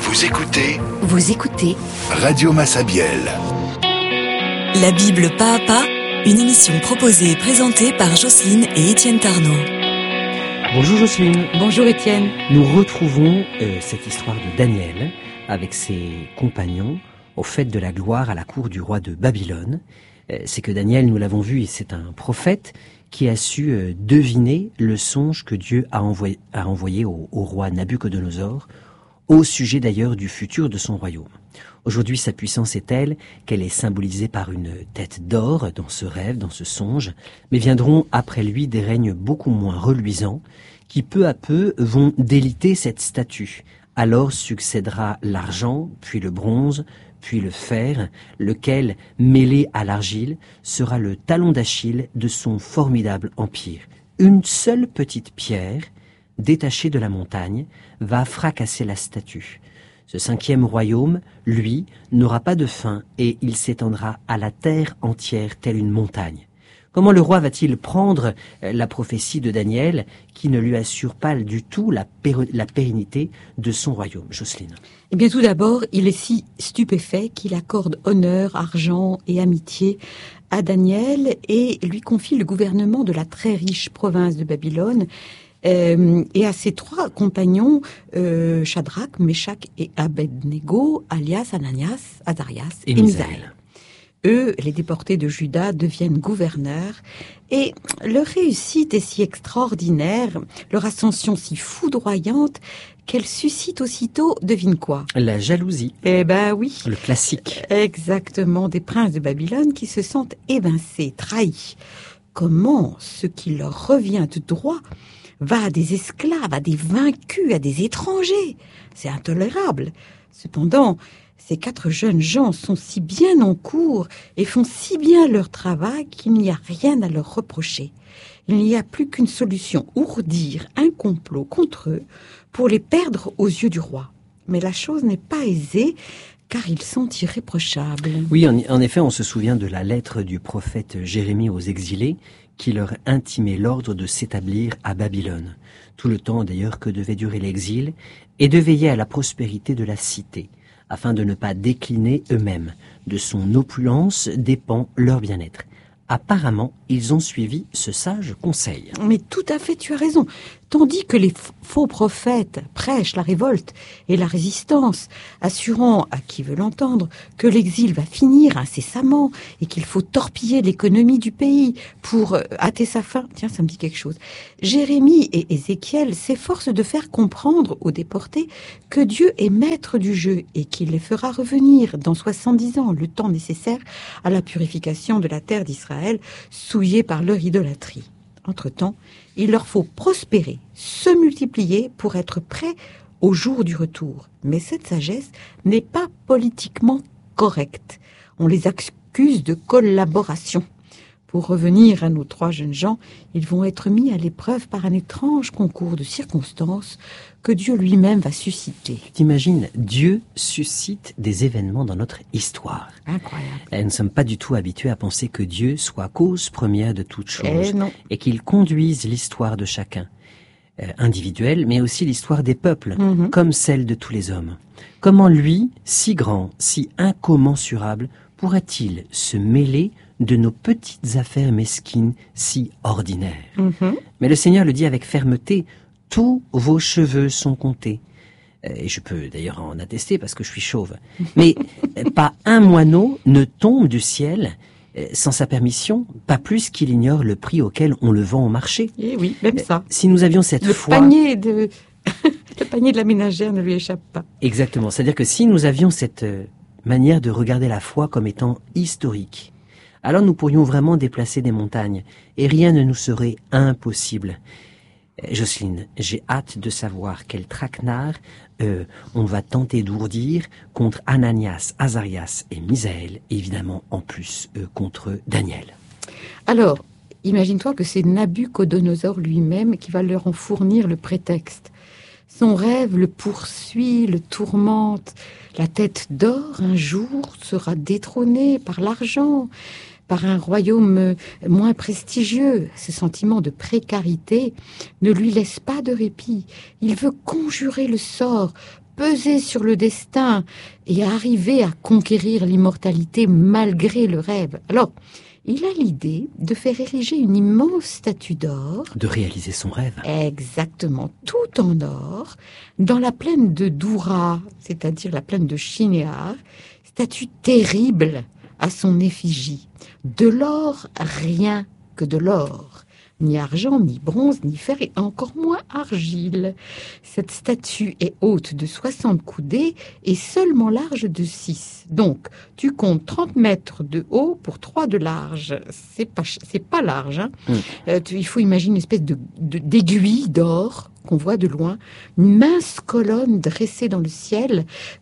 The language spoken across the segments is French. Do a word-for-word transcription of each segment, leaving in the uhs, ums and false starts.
Vous écoutez Vous écoutez Radio Massabielle. La Bible pas à pas, une émission proposée et présentée par Jocelyne et Étienne Tarnot. Bonjour Jocelyne. Bonjour Étienne. Nous retrouvons euh, cette histoire de Daniel avec ses compagnons aux fêtes de la gloire à la cour du roi de Babylone. Euh, c'est que Daniel, nous l'avons vu, c'est un prophète qui a su euh, deviner le songe que Dieu a envoyé, a envoyé au, au roi Nabuchodonosor, au sujet d'ailleurs du futur de son royaume. Aujourd'hui, sa puissance est telle qu'elle est symbolisée par une tête d'or dans ce rêve, dans ce songe, mais viendront après lui des règnes beaucoup moins reluisants qui peu à peu vont déliter cette statue. Alors succédera l'argent, puis le bronze, puis le fer, lequel, mêlé à l'argile, sera le talon d'Achille de son formidable empire. Une seule petite pierre, détachée de la montagne, va fracasser la statue. Ce cinquième royaume, lui, n'aura pas de fin et il s'étendra à la terre entière telle une montagne. Comment le roi va-t-il prendre la prophétie de Daniel qui ne lui assure pas du tout la, pér- la pérennité de son royaume, Jocelyne? Eh bien, tout d'abord, il est si stupéfait qu'il accorde honneur, argent et amitié à Daniel et lui confie le gouvernement de la très riche province de Babylone. Euh, et à ses trois compagnons, euh, Shadrach, Meshach et Abednego, alias Ananias, Azarias et, et Misaël. Eux, les déportés de Juda, deviennent gouverneurs et leur réussite est si extraordinaire, leur ascension si foudroyante qu'elle suscite aussitôt, devine quoi? La jalousie. Eh ben oui. Le classique. Exactement, des princes de Babylone qui se sentent évincés, trahis. Comment ce qui leur revient de droit va à des esclaves, à des vaincus, à des étrangers? C'est intolérable. Cependant, ces quatre jeunes gens sont si bien en cours et font si bien leur travail qu'il n'y a rien à leur reprocher. Il n'y a plus qu'une solution, ourdir un complot contre eux pour les perdre aux yeux du roi. Mais la chose n'est pas aisée, car ils sont irréprochables. Oui, en, en effet, on se souvient de la lettre du prophète Jérémie aux exilés, qui leur intimait l'ordre de s'établir à Babylone, tout le temps d'ailleurs que devait durer l'exil, et de veiller à la prospérité de la cité, afin de ne pas décliner eux-mêmes. De son opulence dépend leur bien-être. Apparemment, ils ont suivi ce sage conseil. Mais tout à fait, tu as raison. Tandis que les faux prophètes prêchent la révolte et la résistance, assurant à qui veut l'entendre que l'exil va finir incessamment et qu'il faut torpiller l'économie du pays pour hâter sa fin. Tiens, ça me dit quelque chose. Jérémie et Ézéchiel s'efforcent de faire comprendre aux déportés que Dieu est maître du jeu et qu'il les fera revenir dans soixante-dix ans, le temps nécessaire à la purification de la terre d'Israël, souillée par leur idolâtrie. Entre-temps, il leur faut prospérer, se multiplier pour être prêts au jour du retour. Mais cette sagesse n'est pas politiquement correcte. On les accuse de collaboration. Pour revenir à nos trois jeunes gens, ils vont être mis à l'épreuve par un étrange concours de circonstances que Dieu lui-même va susciter. Tu t'imagines, Dieu suscite des événements dans notre histoire. Incroyable. Et nous ne sommes pas du tout habitués à penser que Dieu soit cause première de toute chose Eh non. et qu'il conduise l'histoire de chacun, euh, individuelle, mais aussi l'histoire des peuples, Mm-hmm. comme celle de tous les hommes. Comment lui, si grand, si incommensurable, pourrait-il se mêler de nos petites affaires mesquines si ordinaires? Mm-hmm. Mais le Seigneur le dit avec fermeté, tous vos cheveux sont comptés. Euh, Et je peux d'ailleurs en attester parce que je suis chauve. Mais euh, pas un moineau ne tombe du ciel euh, sans sa permission, pas plus qu'il ignore le prix auquel on le vend au marché. Eh oui, même ça. Si nous avions cette Le foi... panier de le panier de la ménagère ne lui échappe pas. Exactement, c'est-à-dire que si nous avions cette euh, manière de regarder la foi comme étant historique, alors nous pourrions vraiment déplacer des montagnes et rien ne nous serait impossible. Euh, Jocelyne, j'ai hâte de savoir quel traquenard euh, on va tenter d'ourdir contre Ananias, Azarias et Misaël, et évidemment en plus euh, contre Daniel. Alors, imagine-toi que c'est Nabuchodonosor lui-même qui va leur en fournir le prétexte. Son rêve le poursuit, le tourmente. La tête d'or, un jour, sera détrônée par l'argent, par un royaume moins prestigieux. Ce sentiment de précarité ne lui laisse pas de répit. Il veut conjurer le sort peser sur le destin et à arriver à conquérir l'immortalité malgré le rêve. Alors, il a l'idée de faire ériger une immense statue d'or. De réaliser son rêve. Exactement, tout en or, dans la plaine de Doura, c'est-à-dire la plaine de Shinéar, statue terrible à son effigie. De l'or, rien que de l'or. Ni argent, ni bronze, ni fer, et encore moins argile. Cette statue est haute de soixante coudées et seulement large de six. Donc, tu comptes trente mètres de haut pour trois de large. C'est pas, c'est pas large, hein. Mm. Euh, tu, il faut imaginer une espèce de, de, d'aiguille d'or qu'on voit de loin, une mince colonne dressée dans le ciel,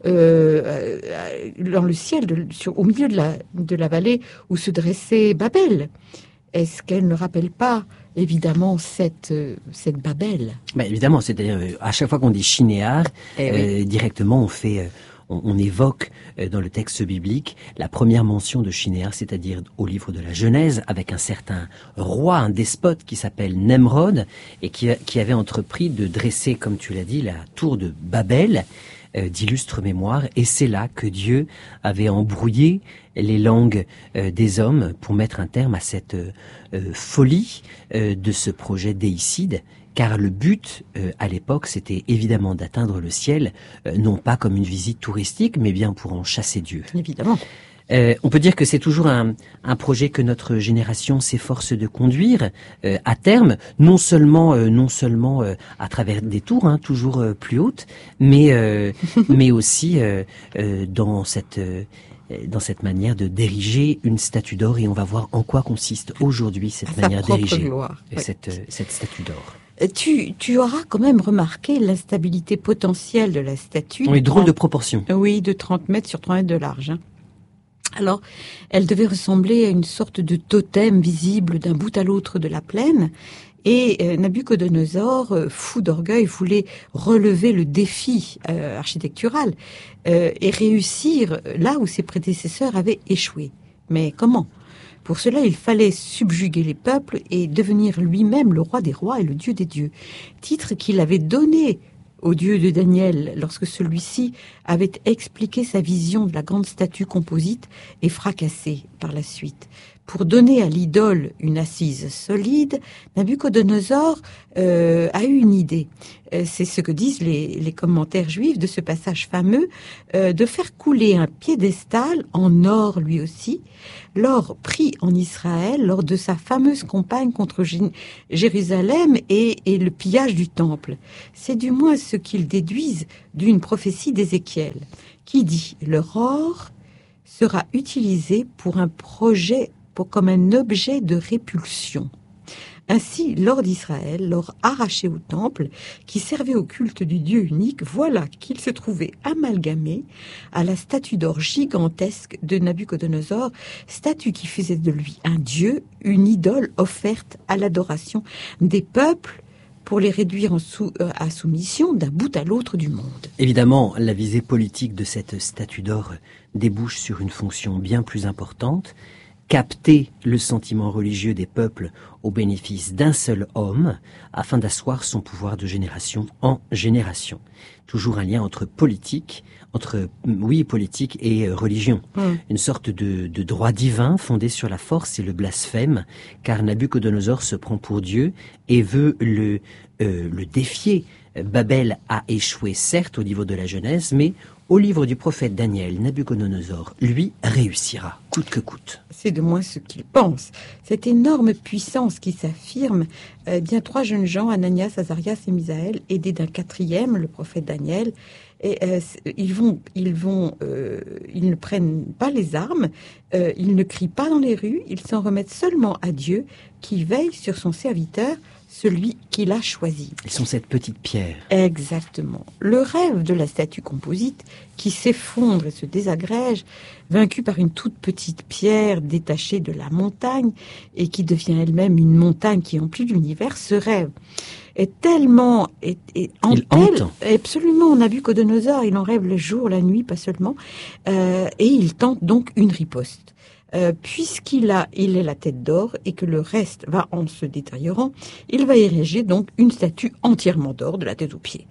euh, dans le ciel, de, sur, au milieu de la, de la vallée où se dressait Babel. Est-ce qu'elle ne rappelle pas évidemment cette euh, cette Babel? Bah, évidemment, c'est-à-dire euh, à chaque fois qu'on dit Shinéar, eh oui. euh, directement on fait, euh, on, on évoque euh, dans le texte biblique la première mention de Shinéar, c'est-à-dire au livre de la Genèse, avec un certain roi, un despote qui s'appelle Nemrod et qui, qui avait entrepris de dresser, comme tu l'as dit, la tour de Babel. Euh, d'illustre mémoire, et c'est là que Dieu avait embrouillé les langues euh, des hommes pour mettre un terme à cette euh, euh, folie euh, de ce projet déicide, car le but euh, à l'époque c'était évidemment d'atteindre le ciel, euh, non pas comme une visite touristique, mais bien pour en chasser Dieu. Évidemment. Euh, on peut dire que c'est toujours un, un projet que notre génération s'efforce de conduire euh, à terme, non seulement, euh, non seulement euh, à travers des tours, hein, toujours euh, plus hautes, mais euh, mais aussi euh, euh, dans cette euh, dans cette manière de d'ériger une statue d'or, et on va voir en quoi consiste aujourd'hui cette à manière d'ériger gloire. cette Oui. cette statue d'or. Tu, tu auras quand même remarqué l'instabilité potentielle de la statue. Oui, drôle de proportion. Oui, de trente mètres sur trente mètres de large. Hein. Alors, elle devait ressembler à une sorte de totem visible d'un bout à l'autre de la plaine. Et euh, Nabuchodonosor, euh, fou d'orgueil, voulait relever le défi euh, architectural euh, et réussir là où ses prédécesseurs avaient échoué. Mais comment ? Pour cela, il fallait subjuguer les peuples et devenir lui-même le roi des rois et le dieu des dieux. Titre qu'il avait donné au Dieu de Daniel lorsque celui-ci avait expliqué sa vision de la grande statue composite et fracassée par la suite. Pour donner à l'idole une assise solide, Nabuchodonosor euh, a eu une idée. Euh, c'est ce que disent les, les commentaires juifs de ce passage fameux, euh, de faire couler un piédestal en or lui aussi, l'or pris en Israël lors de sa fameuse campagne contre J- Jérusalem et, et le pillage du temple. C'est du moins ce qu'ils déduisent d'une prophétie d'Ézéchiel, qui dit « Leur or sera utilisé pour un projet pour, comme un objet de répulsion. » Ainsi, l'or d'Israël, l'or arraché au temple, qui servait au culte du Dieu unique, voilà qu'il se trouvait amalgamé à la statue d'or gigantesque de Nabuchodonosor, statue qui faisait de lui un dieu, une idole offerte à l'adoration des peuples pour les réduire en sou- euh, à soumission d'un bout à l'autre du monde. Évidemment, la visée politique de cette statue d'or débouche sur une fonction bien plus importante, capter le sentiment religieux des peuples au bénéfice d'un seul homme, afin d'asseoir son pouvoir de génération en génération. Toujours un lien entre politique, entre, oui, politique et religion. Mmh. Une sorte de, de droit divin fondé sur la force et le blasphème, car Nabuchodonosor se prend pour Dieu et veut le, euh, le défier. Babel a échoué, certes, au niveau de la Genèse, mais au livre du prophète Daniel, Nabuchodonosor, lui, réussira, coûte que coûte. C'est de moins ce qu'il pense. Cette énorme puissance qui s'affirme, euh, bien trois jeunes gens, Ananias, Azarias et Misaël, aidés d'un quatrième, le prophète Daniel, et euh, ils vont, ils vont, euh, ils ne prennent pas les armes, euh, ils ne crient pas dans les rues, ils s'en remettent seulement à Dieu, qui veille sur son serviteur, celui qu'il a choisi. Ils sont cette petite pierre. Exactement. Le rêve de la statue composite qui s'effondre et se désagrège, vaincue par une toute petite pierre détachée de la montagne et qui devient elle-même une montagne qui emplit l'univers, ce rêve est tellement... Est, est, en il tel, hante. Absolument, Nabuchodonosor, il en rêve le jour, la nuit, pas seulement, euh, et il tente donc une riposte. Euh, puisqu'il a, il est la tête d'or et que le reste va en se détériorant, il va ériger donc une statue entièrement d'or de la tête aux pieds.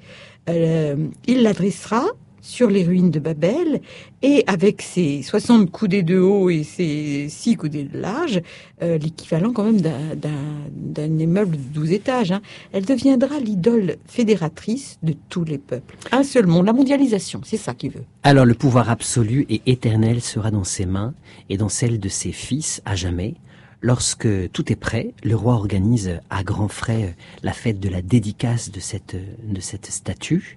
euh, il l'adressera sur les ruines de Babel, et avec ses soixante coudées de haut et ses six coudées de large, euh, l'équivalent quand même d'un, d'un, d'un immeuble de douze étages, hein, elle deviendra l'idole fédératrice de tous les peuples. Un seul monde, la mondialisation, c'est ça qu'il veut. Alors le pouvoir absolu et éternel sera dans ses mains et dans celles de ses fils à jamais. Lorsque tout est prêt, le roi organise à grands frais la fête de la dédicace de cette, de cette statue.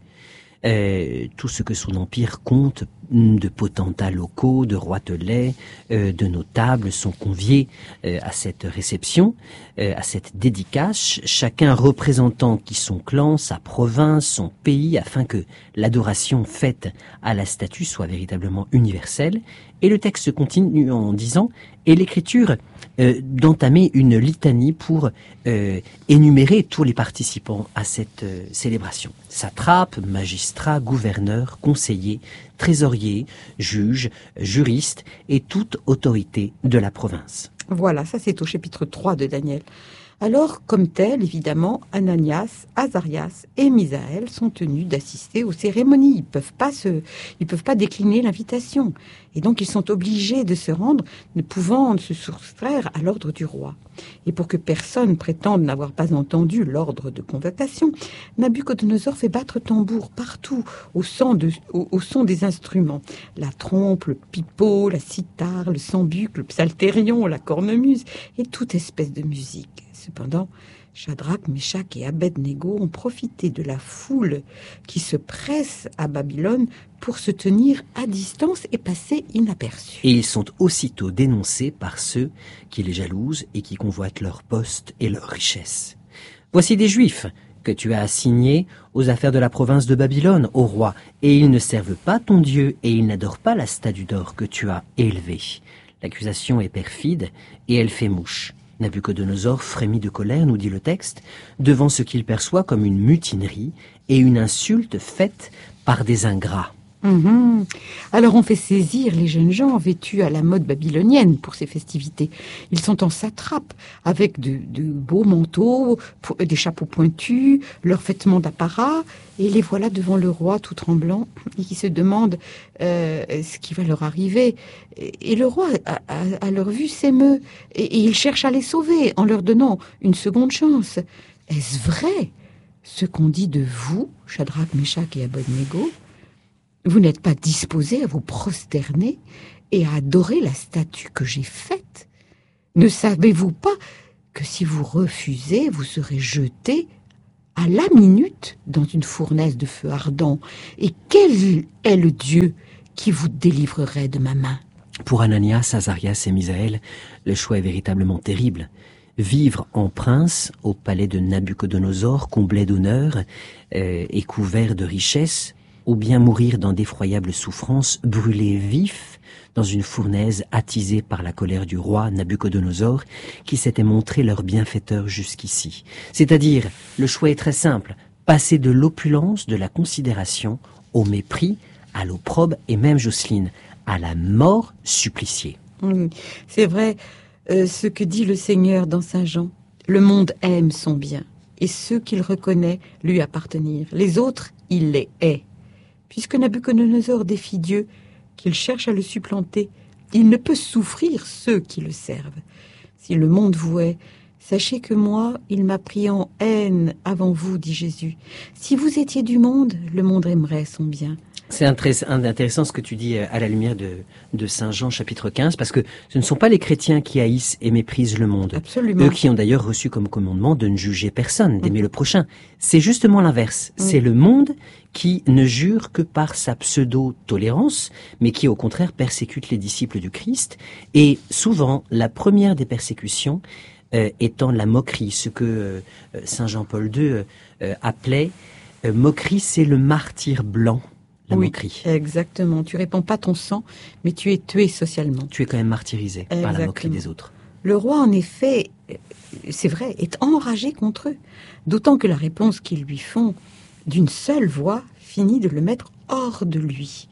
Euh, tout ce que son empire compte de potentats locaux, de roitelets, euh, de notables sont conviés euh, à cette réception, euh, à cette dédicace, chacun représentant qui son clan, sa province, son pays, afin que l'adoration faite à la statue soit véritablement universelle. Et le texte continue en disant, et l'écriture euh, d'entamer une litanie pour euh, énumérer tous les participants à cette euh, célébration. Satrapes, magistrats, gouverneurs, conseillers, trésoriers, juges, juristes et toute autorité de la province. Voilà, ça c'est au chapitre trois de Daniel. Alors, comme tel, évidemment, Ananias, Azarias et Misaël sont tenus d'assister aux cérémonies. Ils peuvent pas se, ils peuvent pas décliner l'invitation. Et donc, ils sont obligés de se rendre, ne pouvant se soustraire à l'ordre du roi. Et pour que personne prétende n'avoir pas entendu l'ordre de convocation, Nabuchodonosor fait battre tambour partout, au son, de, au, au son des instruments. La trompe, le pipeau, la cithare, le sambuc, le psalterion, la cornemuse et toute espèce de musique. Cependant, Shadrach, Meshach et Abed-Nego ont profité de la foule qui se presse à Babylone pour se tenir à distance et passer inaperçus. Et ils sont aussitôt dénoncés par ceux qui les jalousent et qui convoitent leur poste et leur richesse. Voici des Juifs que tu as assignés aux affaires de la province de Babylone, ô roi, et ils ne servent pas ton Dieu et ils n'adorent pas la statue d'or que tu as élevée. L'accusation est perfide et elle fait mouche. Nabuchodonosor frémit de colère, nous dit le texte, devant ce qu'il perçoit comme une mutinerie et une insulte faite par des ingrats. Mmh. Alors on fait saisir les jeunes gens vêtus à la mode babylonienne pour ces festivités. Ils sont en satrape, avec de, de beaux manteaux, des chapeaux pointus, leurs vêtements d'apparat, et les voilà devant le roi tout tremblant, et qui se demande euh, ce qui va leur arriver. Et le roi, à, à, à leur vue, s'émeut, et, et il cherche à les sauver en leur donnant une seconde chance. Est-ce vrai ce qu'on dit de vous, Shadrach, Meshach et Abed-Nego? Vous n'êtes pas disposés à vous prosterner et à adorer la statue que j'ai faite? Ne savez-vous pas que si vous refusez, vous serez jetés à la minute dans une fournaise de feu ardent? Et quel est le Dieu qui vous délivrerait de ma main? Pour Ananias, Azarias et Misaël, le choix est véritablement terrible. Vivre en prince au palais de Nabuchodonosor, comblé d'honneur euh, et couvert de richesses, ou bien mourir dans d'effroyables souffrances, brûlés vifs dans une fournaise attisée par la colère du roi Nabuchodonosor, qui s'était montré leur bienfaiteur jusqu'ici. C'est-à-dire, le choix est très simple, passer de l'opulence, de la considération, au mépris, à l'opprobre et même, Jocelyne, à la mort suppliciée. Oui, c'est vrai, euh, ce que dit le Seigneur dans Saint Jean. Le monde aime son bien, et ceux qu'il reconnaît lui appartenir. Les autres, il les hait. Puisque Nabuchodonosor défie Dieu, qu'il cherche à le supplanter, il ne peut souffrir ceux qui le servent. Si le monde vous hait, sachez que moi, il m'a pris en haine avant vous, dit Jésus. Si vous étiez du monde, le monde aimerait son bien. C'est intéressant ce que tu dis à la lumière de, de Saint Jean chapitre quinze, parce que ce ne sont pas les chrétiens qui haïssent et méprisent le monde. Absolument. Eux qui ont d'ailleurs reçu comme commandement de ne juger personne, d'aimer mmh. le prochain. C'est justement l'inverse. Mmh. C'est le monde qui ne jure que par sa pseudo-tolérance, mais qui au contraire persécute les disciples du Christ. Et souvent, la première des persécutions euh, étant la moquerie, ce que euh, Saint Jean-Paul deux euh, appelait euh, moquerie, c'est le martyre blanc. La oui, moquerie. Exactement. Tu répands pas ton sang, mais tu es tué socialement. Tu es quand même martyrisé exactement. Par la moquerie des autres. Le roi, en effet, c'est vrai, est enragé contre eux. D'autant que la réponse qu'ils lui font d'une seule voix finit de le mettre hors de lui.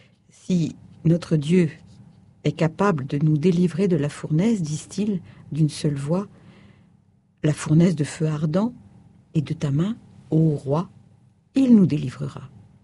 Si notre Dieu est capable de nous délivrer de la fournaise, disent-ils, d'une seule voix, la fournaise de feu ardent est de ta main, ô roi, il nous délivrera.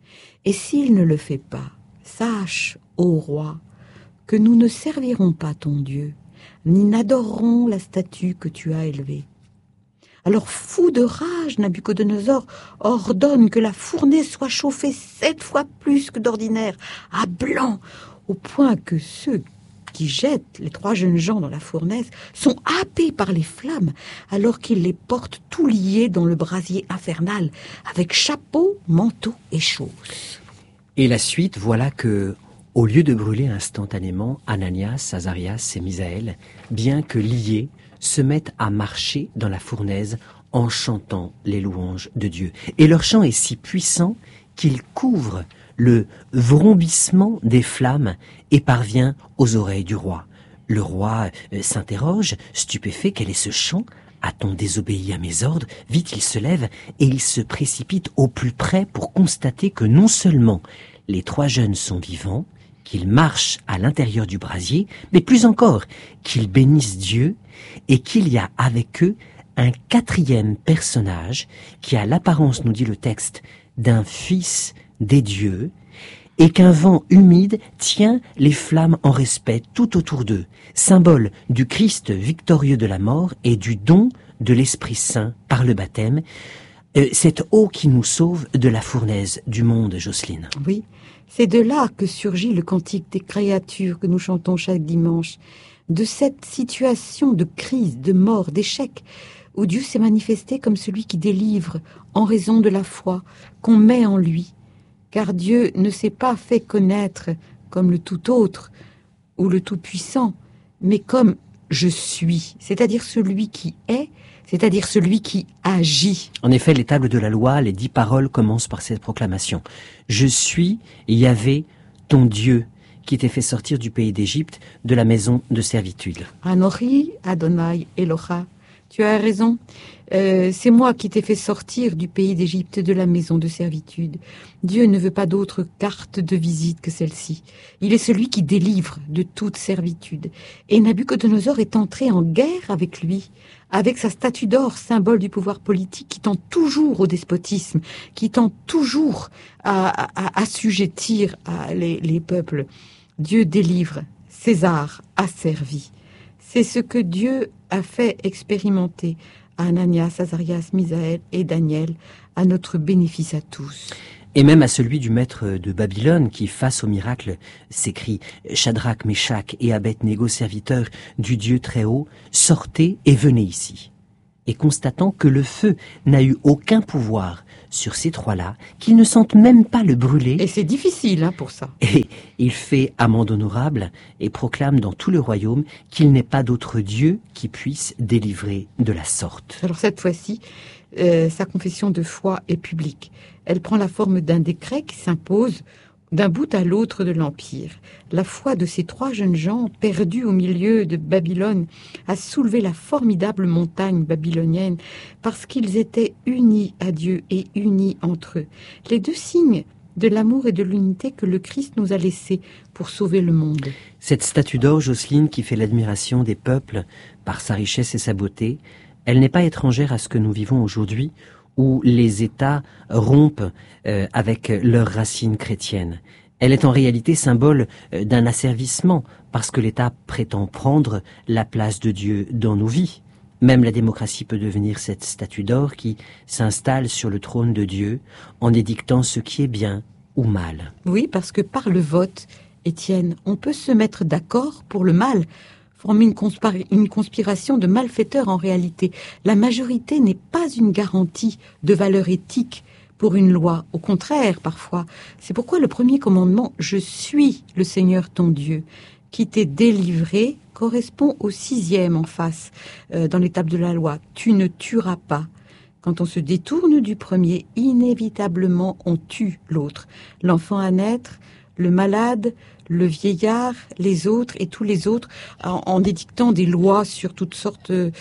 Et s'il ne le fait pas, sache, ô roi, que nous ne servirons pas ton Dieu, ni n'adorerons la statue que tu as élevée. » Alors, fou de rage, Nabuchodonosor ordonne que la fournaise soit chauffée sept fois plus que d'ordinaire, à blanc, au point que ceux qui jettent les trois jeunes gens dans la fournaise sont happés par les flammes, alors qu'ils les portent tout liés dans le brasier infernal, avec chapeau, manteau et choses. Et la suite, voilà que, au lieu de brûler instantanément, Ananias, Azarias et Misaël, bien que liés, se mettent à marcher dans la fournaise en chantant les louanges de Dieu. Et leur chant est si puissant qu'il couvre le vrombissement des flammes et parvient aux oreilles du roi. Le roi euh, s'interroge, stupéfait, quel est ce chant ? A-t-on désobéi à mes ordres ? Vite il se lève et il se précipite au plus près pour constater que non seulement les trois jeunes sont vivants, qu'ils marchent à l'intérieur du brasier, mais plus encore, qu'ils bénissent Dieu et qu'il y a avec eux un quatrième personnage qui a l'apparence, nous dit le texte, d'un fils des dieux, et qu'un vent humide tient les flammes en respect tout autour d'eux, symbole du Christ victorieux de la mort et du don de l'Esprit Saint par le baptême, euh, cette eau qui nous sauve de la fournaise du monde, Jocelyne. Oui, c'est de là que surgit le cantique des créatures que nous chantons chaque dimanche, de cette situation de crise, de mort, d'échec, où Dieu s'est manifesté comme celui qui délivre en raison de la foi qu'on met en lui. Car Dieu ne s'est pas fait connaître comme le tout autre ou le tout-puissant, mais comme je suis, c'est-à-dire celui qui est, c'est-à-dire celui qui agit. En effet, les tables de la loi, les dix paroles commencent par cette proclamation. Je suis Yahvé, ton Dieu, qui t'ai fait sortir du pays d'Égypte, de la maison de servitude. Anochi Adonai Elocha. Tu as raison, euh, c'est moi qui t'ai fait sortir du pays d'Égypte, de la maison de servitude. Dieu ne veut pas d'autre carte de visite que celle-ci. Il est celui qui délivre de toute servitude. Et Nabuchodonosor est entré en guerre avec lui, avec sa statue d'or, symbole du pouvoir politique, qui tend toujours au despotisme, qui tend toujours à, à, à assujettir à les, les peuples. Dieu délivre, César a servi. C'est ce que Dieu a fait expérimenter à Ananias, Azarias, Misaël et Daniel, à notre bénéfice à tous. Et même à celui du maître de Babylone qui, face au miracle, s'écrie « Shadrach, Meshach et Abed-Négo, serviteurs du Dieu très haut, sortez et venez ici ». Et constatant que le feu n'a eu aucun pouvoir sur ces trois-là, qu'ils ne sentent même pas le brûler. Et c'est difficile hein, pour ça. Et il fait amende honorable et proclame dans tout le royaume qu'il n'est pas d'autre Dieu qui puisse délivrer de la sorte. Alors cette fois-ci, euh, sa confession de foi est publique. Elle prend la forme d'un décret qui s'impose d'un bout à l'autre de l'Empire. La foi de ces trois jeunes gens, perdus au milieu de Babylone, a soulevé la formidable montagne babylonienne parce qu'ils étaient unis à Dieu et unis entre eux. Les deux signes de l'amour et de l'unité que le Christ nous a laissés pour sauver le monde. Cette statue d'or, Jocelyne, qui fait l'admiration des peuples par sa richesse et sa beauté, elle n'est pas étrangère à ce que nous vivons aujourd'hui, où les États rompent euh, avec leurs racines chrétiennes. Elle est en réalité symbole euh, d'un asservissement, parce que l'État prétend prendre la place de Dieu dans nos vies. Même la démocratie peut devenir cette statue d'or qui s'installe sur le trône de Dieu en édictant ce qui est bien ou mal. Oui, parce que par le vote, Étienne, on peut se mettre d'accord pour le mal, former une, conspira- une conspiration de malfaiteurs en réalité. La majorité n'est pas une garantie de valeur éthique pour une loi. Au contraire, parfois. C'est pourquoi le premier commandement, « Je suis le Seigneur ton Dieu », qui t'est délivré, correspond au sixième en face, euh, dans l'étape de la loi. « Tu ne tueras pas ». Quand on se détourne du premier, inévitablement on tue l'autre. L'enfant à naître, le malade, le vieillard, les autres et tous les autres, en, en édictant des lois sur toutes sortes de,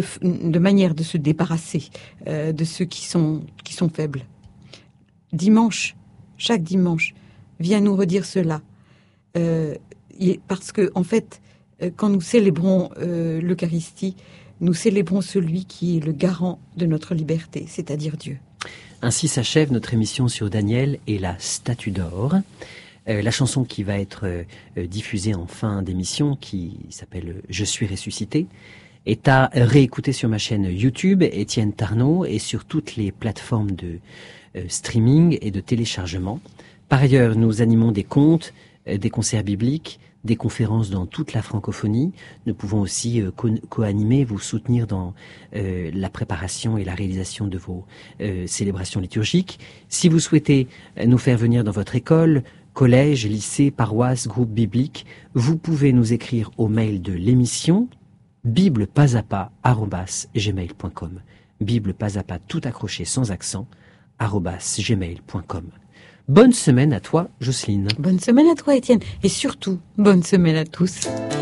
de manières de se débarrasser euh, de ceux qui sont, qui sont faibles. Dimanche, chaque dimanche, vient nous redire cela. Euh, parce que, en fait, quand nous célébrons euh, l'Eucharistie, nous célébrons celui qui est le garant de notre liberté, c'est-à-dire Dieu. Ainsi s'achève notre émission sur Daniel et la statue d'or. Euh, la chanson qui va être euh, diffusée en fin d'émission, qui s'appelle « Je suis ressuscité », est à réécouter sur ma chaîne YouTube, Étienne Tarnot, et sur toutes les plateformes de euh, streaming et de téléchargement. Par ailleurs, nous animons des contes, euh, des concerts bibliques, des conférences dans toute la francophonie. Nous pouvons aussi euh, co- co-animer, vous soutenir dans euh, la préparation et la réalisation de vos euh, célébrations liturgiques. Si vous souhaitez euh, nous faire venir dans votre école, collège, lycée, paroisse, groupe biblique, vous pouvez nous écrire au mail de l'émission bible pas à pas arobase gmail point com. Bible pas à pas tout accroché sans accent arobase gmail point com. Bonne semaine à toi, Jocelyne. Bonne semaine à toi, Étienne. Et surtout, bonne semaine à tous.